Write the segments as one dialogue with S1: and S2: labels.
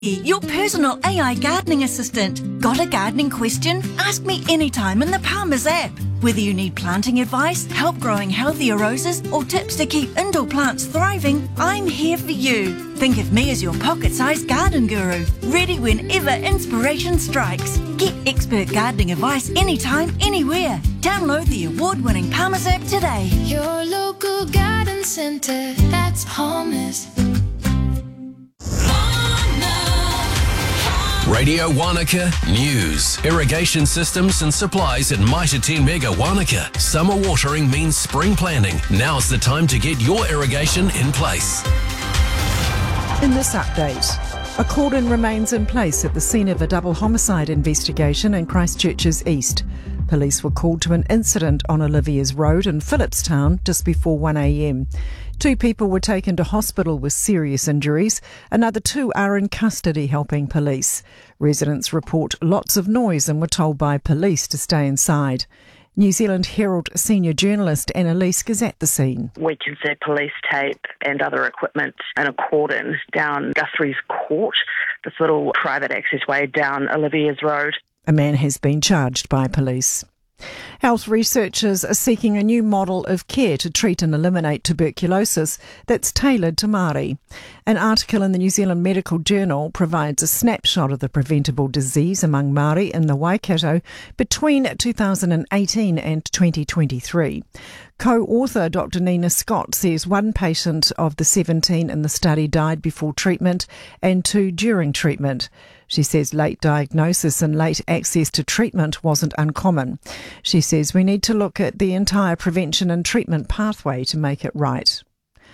S1: Your personal AI gardening assistant. Got a gardening question? Ask me anytime in the Palmer's app. Whether you need planting advice, help growing healthier roses, or tips to keep indoor plants thriving, I'm here for you. Think of me as your pocket-sized garden guru, ready whenever inspiration strikes. Get expert gardening advice anytime, anywhere. Download the award-winning Palmer's app today.
S2: Your local garden centre, that's Palmer's.
S3: Radio Wanaka News. Irrigation systems and supplies at Mitre 10 Mega Wanaka. Summer watering means spring planting. Now's the time to get your irrigation in place.
S4: In this update, a cordon remains in place at the scene of a double homicide investigation in Christchurch's east. Police were called to an incident on Olivia's Road in Phillipstown just before 1 a.m. 2 people were taken to hospital with serious injuries. Another 2 are in custody helping police. Residents report lots of noise and were told by police to stay inside. New Zealand Herald senior journalist Annalise is at the scene.
S5: We can see police tape and other equipment and a cordon down Guthrie's Court, this little private access way down Olivia's Road.
S4: A man has been charged by police. Health researchers are seeking a new model of care to treat and eliminate tuberculosis that's tailored to Māori. An article in the New Zealand Medical Journal provides a snapshot of the preventable disease among Māori in the Waikato between 2018 and 2023. Co-author Dr. Nina Scott says 1 patient of the 17 in the study died before treatment and 2 during treatment. She says late diagnosis and late access to treatment wasn't uncommon. She says we need to look at the entire prevention and treatment pathway to make it right.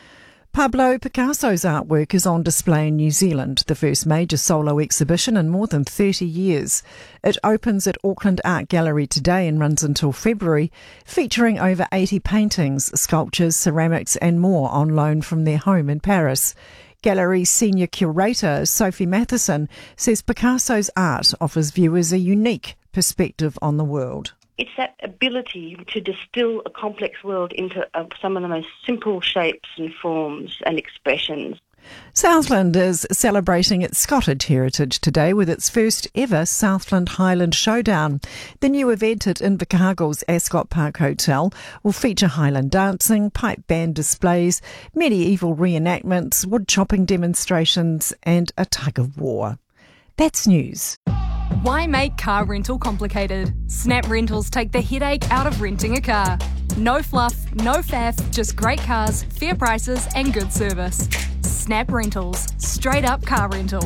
S4: Pablo Picasso's artwork is on display in New Zealand, the first major solo exhibition in more than 30 years. It opens at Auckland Art Gallery today and runs until February, featuring over 80 paintings, sculptures, ceramics and more on loan from their home in Paris. Gallery senior curator Sophie Matheson says Picasso's art offers viewers a unique perspective on the world.
S6: It's that ability to distill a complex world into some of the most simple shapes and forms and expressions.
S4: Southland is celebrating its Scottish heritage today with its first ever Southland Highland Showdown. The new event at Invercargill's Ascot Park Hotel will feature Highland dancing, pipe band displays, medieval reenactments, wood chopping demonstrations and a tug of war. That's news.
S7: Why make car rental complicated? Snap Rentals take the headache out of renting a car. No fluff, no faff, just great cars, fair prices and good service. Snap Rentals. Straight up car rental.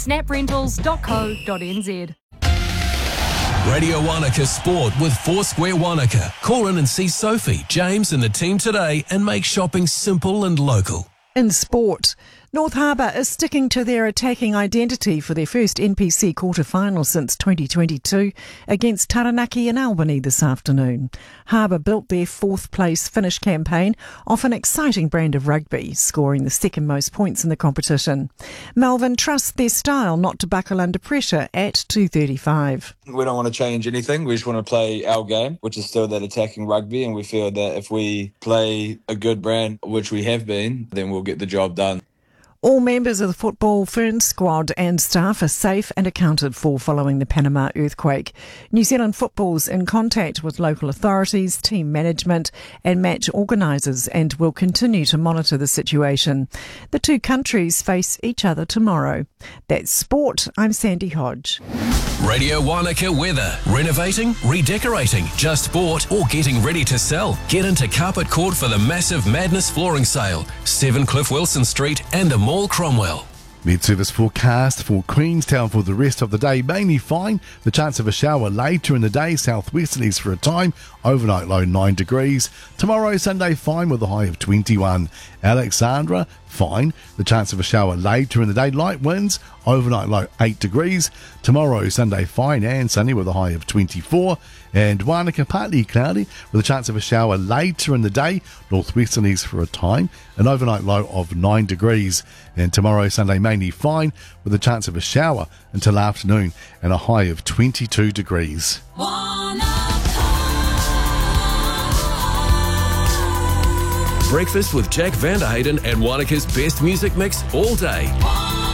S7: snaprentals.co.nz.
S3: Radio Wanaka Sport with Foursquare Wanaka. Call in and see Sophie, James and the team today and make shopping simple and local.
S4: In sport, North Harbour is sticking to their attacking identity for their first NPC quarter-final since 2022 against Taranaki in Albany this afternoon. Harbour built their 4th-place finish campaign off an exciting brand of rugby, scoring the second most points in the competition. Melbourne trusts their style not to buckle under pressure at 2:35.
S8: We don't want to change anything. We just want to play our game, which is still that attacking rugby, and we feel that if we play a good brand, which we have been, then we'll get the job done.
S4: All members of the Football Ferns squad and staff are safe and accounted for following the Panama earthquake. New Zealand Football's in contact with local authorities, team management and match organisers and will continue to monitor the situation. The 2 countries face each other tomorrow. That's sport. I'm Sandy Hodge.
S3: Radio Wanaka weather. Renovating, redecorating, just bought or getting ready to sell. Get into Carpet Court for the massive Madness flooring sale. 7 Cliff Wilson Street and the Mall Cromwell.
S9: Mid-service forecast for Queenstown for the rest of the day. Mainly fine. The chance of a shower later in the day. Southwesterlies for a time. Overnight low 9 degrees. Tomorrow, Sunday, fine with a high of 21. Alexandra, fine. The chance of a shower later in the day. Light winds. Overnight low 8 degrees. Tomorrow, Sunday, fine and sunny with a high of 24. And Wanaka, partly cloudy with a chance of a shower later in the day. Northwesterlies for a time. An overnight low of 9 degrees. And tomorrow, Sunday, mainly fine with a chance of a shower until afternoon and a high of 22 degrees.
S3: Breakfast with Jack Vanderhayden and Wanaka's best music mix all day.